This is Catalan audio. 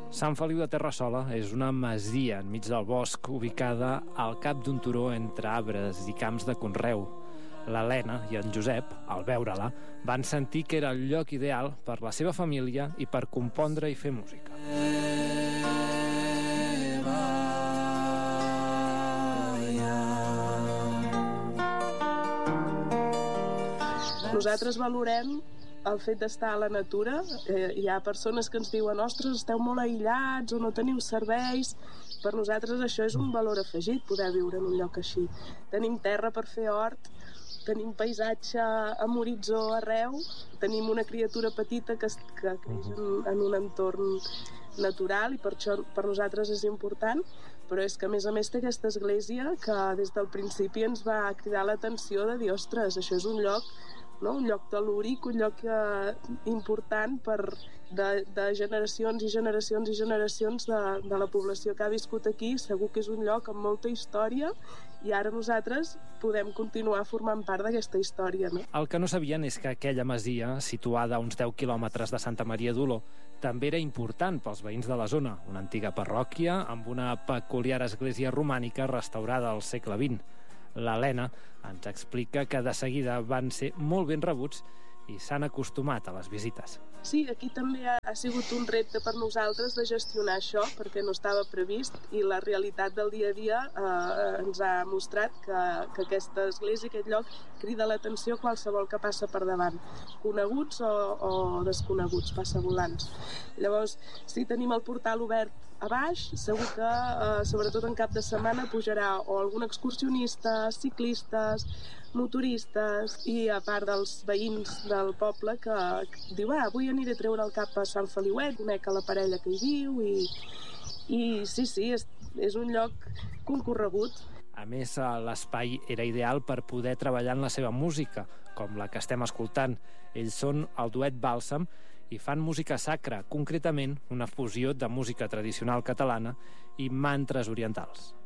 Sant Feliu de Terrassola és una masia enmig del bosc ubicada al cap d'un turó entre arbres i camps de conreu. L'Helena i en Josep, al veure-la, van sentir que era el lloc ideal per la seva família i per compondre i fer música. Nosaltres valorem el fet d'estar a la natura. Hi ha persones que ens diuen ostres, esteu molt aïllats o no teniu serveis. Per nosaltres això és un valor afegit, poder viure en un lloc així. Tenim terra per fer hort, tenim paisatge amb horitzó arreu, tenim una criatura petita que creix en un entorn natural i per això per nosaltres és important, però és que a més té aquesta església que des del principi ens va cridar l'atenció de dir, ostres, això és un lloc, no? Un lloc tel·lúric, un lloc important de generacions i generacions i generacions de la població que ha viscut aquí. Segur que és un lloc amb molta història i ara nosaltres podem continuar formant part d'aquesta història, no? El que no sabien és que aquella masia, situada a uns 10 quilòmetres de Santa Maria d'Oló, també era important pels veïns de la zona, una antiga parròquia amb una peculiar església romànica restaurada al segle XX. L'Helena ens explica que de seguida van ser molt ben rebuts i s'han acostumat a les visites. Sí, aquí també ha sigut un repte per nosaltres de gestionar això, perquè no estava previst i la realitat del dia a dia ens ha mostrat que aquesta església, aquest lloc, crida l'atenció a qualsevol que passa per davant, coneguts o desconeguts, passavolants. Llavors, si tenim el portal obert a baix, segur que, sobretot en cap de setmana, pujarà o algun excursionista, ciclistes, motoristes i a part dels veïns del poble que diu, avui aniré a treure el cap a Sant Feliuet, conec a la parella que hi viu i sí, és un lloc concorregut. A més, l'espai era ideal per poder treballar en la seva música, com la que estem escoltant. Ells són el duet Bàlsam i fan música sacra, concretament una fusió de música tradicional catalana i mantres orientals.